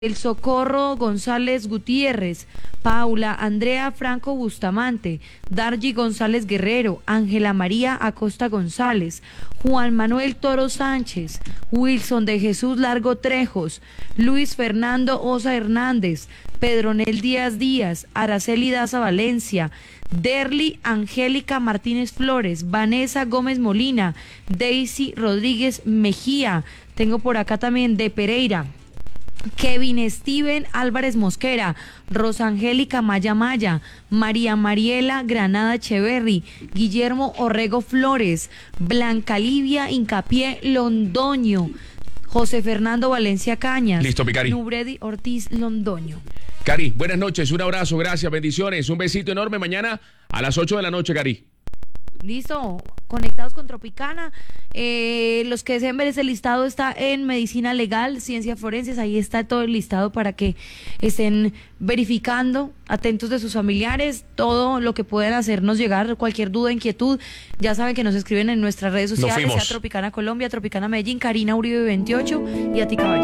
El Socorro González Gutiérrez, Paula Andrea Franco Bustamante, Dargy González Guerrero, Ángela María Acosta González, Juan Manuel Toro Sánchez, Wilson de Jesús Largo Trejos, Luis Fernando Osa Hernández, Pedronel Díaz Díaz, Araceli Daza Valencia, Derly Angélica Martínez Flores, Vanessa Gómez Molina, Daisy Rodríguez Mejía, tengo por acá también de Pereira, Kevin Steven Álvarez Mosquera, Rosangélica Maya Maya, María Mariela Granada Echeverry, Guillermo Orrego Flores, Blanca Livia Hincapié Londoño, José Fernando Valencia Cañas. Listo, Picari. Nubredi Ortiz Londoño. Cari, buenas noches, un abrazo, gracias, bendiciones, un besito enorme mañana a las 8 de la noche, Cari. Listo, conectados con Tropicana. Los que deseen ver ese listado está en Medicina Legal, Ciencia Forenses, ahí está todo el listado para que estén verificando, atentos de sus familiares, todo lo que puedan hacernos llegar, cualquier duda, inquietud, ya saben que nos escriben en nuestras redes sociales, sea Tropicana Colombia, Tropicana Medellín, Karina Uribe 28 y a ti, caballero.